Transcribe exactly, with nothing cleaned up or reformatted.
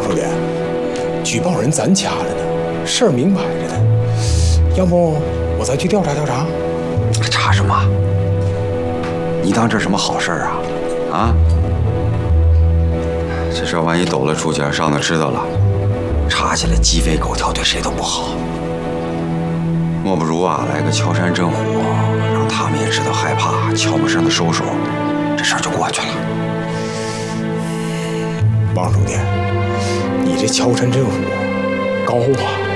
书记，举报人咱掐着呢，事儿明摆着呢，要不我再去调查调查？ 查什么？你当这什么好事儿啊？啊？这事万一抖了出去，让上头知道了，查起来鸡飞狗跳，对谁都不好。莫不如啊，来个敲山震虎，让他们也知道害怕，悄没声的收手，这事儿就过去了。 王书记，你这敲山震虎高啊！